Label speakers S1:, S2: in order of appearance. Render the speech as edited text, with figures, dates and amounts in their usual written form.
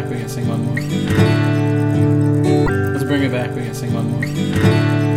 S1: back. We can sing one more. Let's bring it back. We can sing one more.